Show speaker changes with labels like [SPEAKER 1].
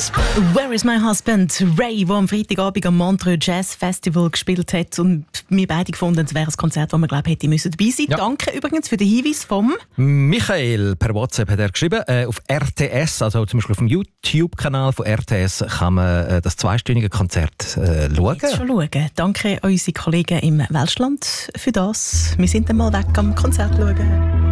[SPEAKER 1] Where is my husband? Ray, der am Freitagabend am Montreux Jazz Festival gespielt hat. Und wir beide gefunden, es wäre ein Konzert, wo wir glaube hätte müssen dabei sein. Ja. Danke übrigens für den Hinweis vom
[SPEAKER 2] Michael. Per WhatsApp hat er geschrieben, auf RTS, also zum Beispiel auf dem YouTube-Kanal von RTS, kann man das zweistündige Konzert schauen.
[SPEAKER 1] Jetzt schon schauen. Danke an unsere Kollegen im Welschland für das. Wir sind dann mal weg am Konzert schauen.